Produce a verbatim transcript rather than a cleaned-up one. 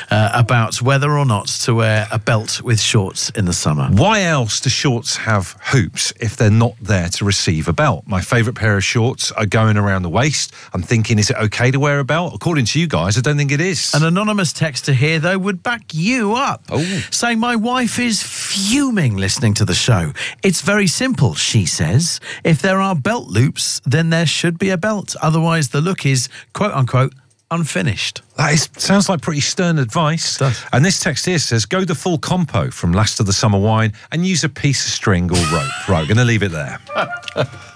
uh, about whether or not to wear a belt with shorts in the summer. Why else do shorts have hoops if they're not there to receive a belt? My favourite pair of shorts are going around the waist. I'm thinking, is it okay to wear a belt? According to you guys, I don't think it is. An anonymous texter here, though, would back you up, oh. saying, my wife is fuming listening to the show. It's very simple, she says. If there are belt loops, then there should be a belt. Otherwise, the look is, quote-unquote, unfinished. That is, sounds like pretty stern advice. It does. And this text here says, go the full compo from Last of the Summer Wine and use a piece of string or rope. Right, we're going to leave it there.